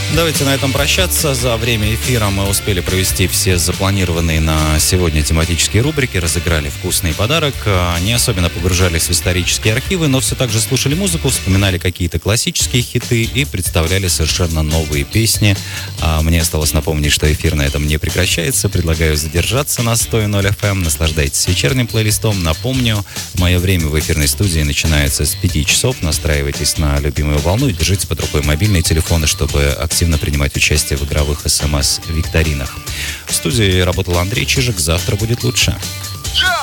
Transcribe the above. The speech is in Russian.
Давайте на этом прощаться. За время эфира мы успели провести все запланированные на сегодня тематические рубрики, разыграли вкусный подарок, не особенно погружались в исторические архивы, но все так же слушали музыку, вспоминали какие-то классические хиты и представляли совершенно новые песни. Мне осталось напомнить, что эфир на этом не прекращается. Предлагаю задержаться на 100.0 FM. Наслаждайтесь вечерним плейлистом. Напомню, мое время в эфирной студии начинается с 5 часов. Настраивайтесь на любимую волну и держите под рукой мобильные телефоны, чтобы активно принимать участие в игровых СМС-викторинах. В студии работал Андрей Чижик. Завтра будет лучше.